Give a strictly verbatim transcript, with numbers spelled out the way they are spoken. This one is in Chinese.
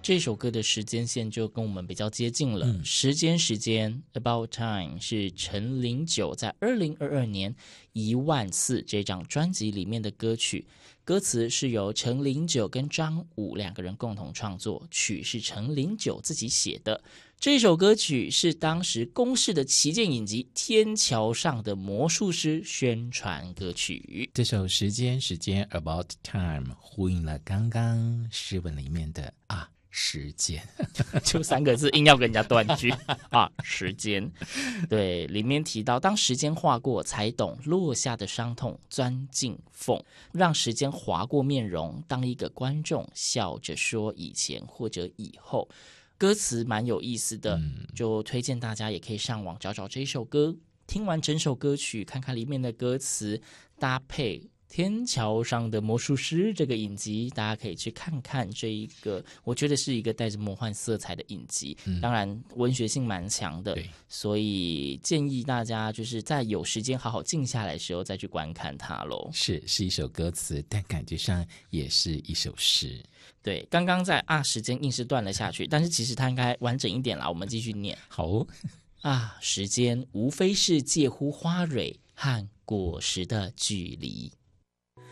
这首歌的时间线就跟我们比较接近了。 嗯、 时间时间 About Time 是陈零九在二零二二年一万次这张专辑里面的歌曲，歌词是由陈零九跟张武两个人共同创作，曲是陈零九自己写的。这首歌曲是当时公视的旗舰影集《天桥上的魔术师》宣传歌曲。 这首时间时间 About Time 呼应了刚刚诗文里面的啊时间， 就三个字硬要跟人家断句啊时间。对，里面提到当时间划过才懂落下的伤痛钻进缝，让时间划过面容，当一个观众笑着说以前或者以后。歌词蛮有意思的、嗯、就推荐大家也可以上网找找这一首歌，听完整首歌曲看看里面的歌词，搭配天桥上的魔术师这个影集，大家可以去看看这一个我觉得是一个带着魔幻色彩的影集、嗯、当然文学性蛮强的，所以建议大家就是在有时间好好静下来的时候再去观看它咯。 是是一首歌词，但感觉上也是一首诗。 对，刚刚在啊时间硬是断了下去，但是其实它应该完整一点啦，我们继续念。 好、哦、 啊，时间无非是介乎花蕊和果实的距离。